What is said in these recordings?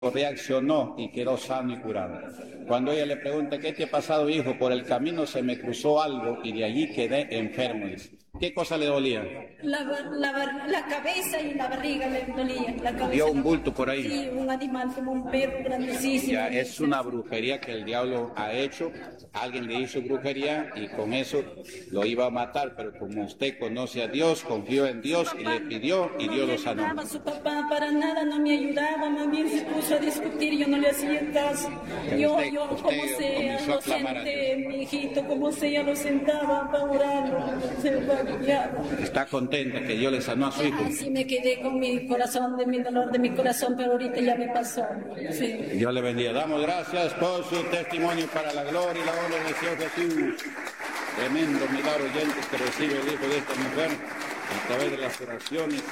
reaccionó y quedó sano y curado. Cuando ella le pregunta, ¿qué te ha pasado, hijo? Por el camino se me cruzó algo y de allí quedé enfermo. Dice. ¿Qué cosa le dolía? La cabeza y la barriga le dolía. La cabeza, ¿vio un bulto por ahí? Sí, un animal como un perro grandísimo. Ya, es una brujería que el diablo ha hecho. Alguien le hizo brujería y con eso lo iba a matar, pero como usted conoce a Dios, confió en Dios y le pidió y Dios lo sanó. Su papá para nada no me ayudaba, más bien se puso a discutir, yo no le hacía caso. Yo como sea, lo senté, mi hijito, como sea, lo sentaba para orarlo. ¿Está contenta que Dios le sanó a su hijo? Así me quedé con mi corazón, de mi dolor de mi corazón, pero ahorita ya me pasó. Sí. Dios le bendiga. Damos gracias por su testimonio para la gloria y la honra del Señor Jesús. Tremendo milagro oyentes que recibe el hijo de esta mujer a través de las oraciones.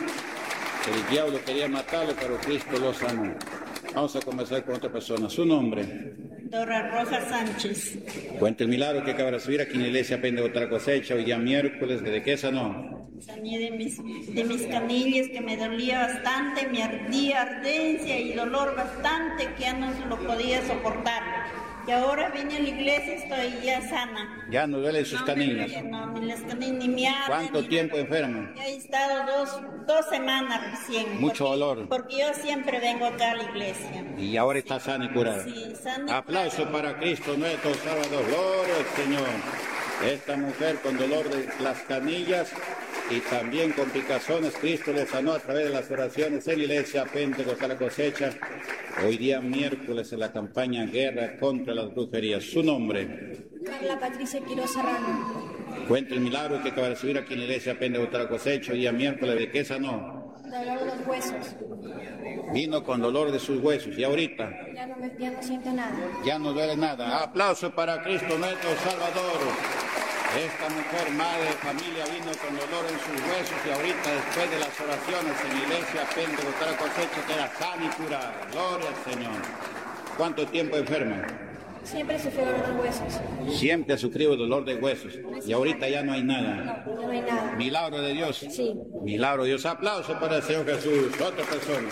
El diablo quería matarlo, pero Cristo lo sanó. Vamos a comenzar con otra persona. ¿Su nombre? Dora Rojas Sánchez. Cuenta el milagro que acaba de recibir aquí en la iglesia Pentecotal Cosecha, hoy día miércoles. ¿De qué sanó? Sané de mis canillas, que me dolía bastante, me ardía, ardencia y dolor bastante, que ya no lo podía soportar. Y ahora vine a la iglesia y estoy ya sana. ¿Ya no duele sus canillas? No, ni las canillas, ni me arden. ¿Cuánto tiempo enferma? Ya he estado dos semanas recién. Mucho dolor. Porque yo siempre vengo acá a la iglesia. Y ahora está sana y curada. Sí, sana y aplauso para Cristo nuestro Salvador. Gloria al Señor. Esta mujer con dolor de las canillas y también con picazones, Cristo le sanó a través de las oraciones en la iglesia Pentecostal Cosecha. Hoy día miércoles en la campaña Guerra contra las Brujerías. ¿Su nombre? Carla Patricia Quiroz Serrano. Cuenta el milagro que acaba de recibir aquí en la iglesia Pentecostal Cosecha. Hoy día miércoles, ¿de qué sanó? Dolor de los huesos. Vino con dolor de sus huesos. ¿Y ahorita? Ya no siento nada. Ya no duele nada. Aplauso para Cristo nuestro Salvador. Esta mujer, madre de familia, vino con dolor en sus huesos y ahorita, después de las oraciones en la iglesia Pentecostal Cosecha, queda sana y curada. Gloria al Señor. ¿Cuánto tiempo enferma? Siempre sufrió dolor de huesos. Siempre ha sufrido dolor de huesos. Y ahorita ya no hay nada. No, ya no hay nada. Milagro de Dios. Sí. Milagro de Dios. Aplauso para el Señor Jesús. Otra persona.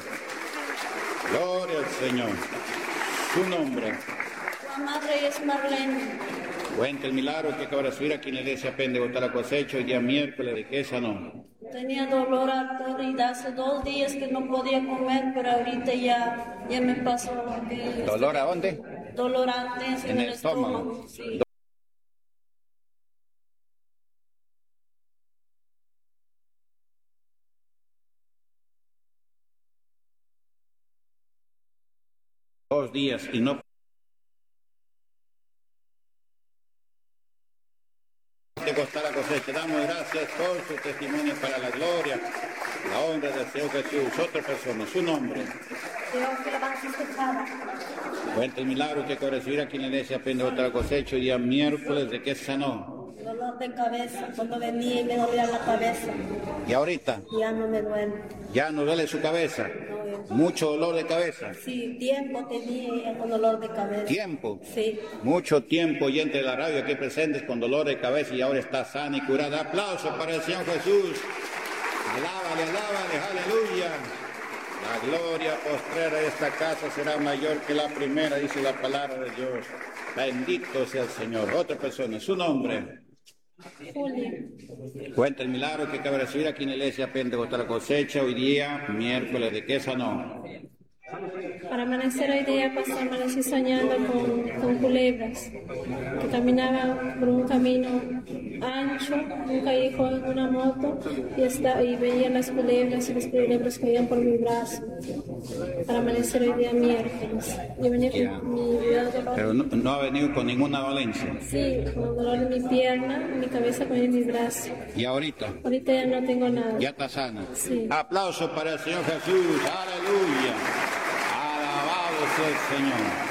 Gloria al Señor. Su nombre. Mamá Reyes Marlene. Cuenta el milagro que acaba de subir aquí en la iglesia Pentecostal Cosecha, hoy día miércoles. ¿De qué sanó? Tenía dolor arterial, hace 2 días que no podía comer, pero ahorita ya me pasó lo que... ¿Dolor a dónde? Dolor antes en el estómago. Sí. Dos días y no... Pentecostal Cosecha, damos gracias por su testimonio para la gloria, la honra del Señor Jesús. Otra persona, su nombre. Cuenta el milagro que acaba de recibir aquí en la iglesia Pentecostal Cosecha, hoy día miércoles. ¿De qué sanó? Dolor de cabeza, cuando venía y me dolía la cabeza. ¿Y ahorita? Ya no me duele. ¿Ya no duele su cabeza? ¿Mucho dolor de cabeza? Sí, tiempo tenía con dolor de cabeza. ¿Tiempo? Sí. Mucho tiempo, oyente de la radio aquí presentes con dolor de cabeza y ahora está sana y curada. Aplauso para el Señor Jesús. Alábale, aleluya. La gloria postrera de esta casa será mayor que la primera, dice la palabra de Dios. Bendito sea el Señor. Otra persona, su nombre. Julia. Cuenta el milagro que acaba de recibir aquí en la iglesia Pentecostal Cosecha, hoy día miércoles. ¿De qué sanó? Para amanecer hoy día amanecí soñando con culebras que caminaban por un camino ancho, un callejón en una moto y veía las culebras y las culebras caían por mi brazo. Para amanecer hoy día miércoles. Yo venía con mi dolor. Pero no ha venido con ninguna dolencia. Sí, con dolor en mi pierna, en mi cabeza, en mi brazo. ¿Y ahorita? Ahorita ya no tengo nada. ¿Ya está sana? Sí. Aplauso para el Señor Jesús. Aleluya. Alabado sea el Señor.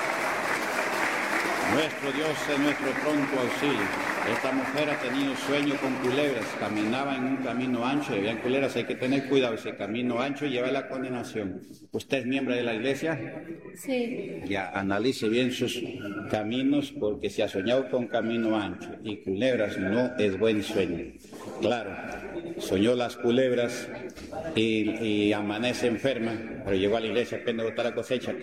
Nuestro Dios es nuestro pronto auxilio. Esta mujer ha tenido sueño con culebras, caminaba en un camino ancho, y habían culebras, hay que tener cuidado, ese camino ancho lleva a la condenación. ¿Usted es miembro de la iglesia? Sí. Ya, analice bien sus caminos, porque si ha soñado con camino ancho y culebras no es buen sueño. Claro, soñó las culebras y amanece enferma, pero llegó a la iglesia apenas botó la cosecha.